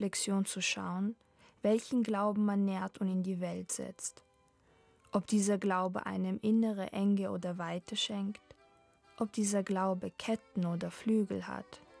Selbstreflexion zu schauen, welchen Glauben man nährt und in die Welt setzt. Ob dieser Glaube einem innere Enge oder Weite schenkt, ob dieser Glaube Ketten oder Flügel hat.